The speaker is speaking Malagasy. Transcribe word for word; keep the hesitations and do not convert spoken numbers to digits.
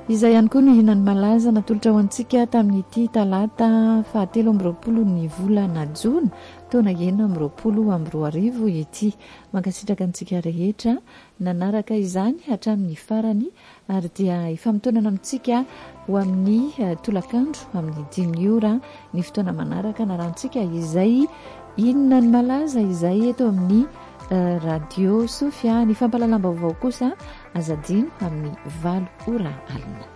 Izay ihany koa no hinany malaza natolotra ho antsika tamin'ity talata fahatelo amby roapolo ny volana jona taona enina amby roapolo amby roa arivo ity. Mankasitraka antsika rehetra nanaraka izany hatramin'ny farany ary dia ifamtonana amintsika ho amin'ny uh, tolakandro amin'ny dimy ora ny fotoana manaraka narantsika izay inona ny malaza izay eto amin'ny uh, radio Sofia. Ny fampalalamba vaovao kosa azadino amin'ny valo ora alina.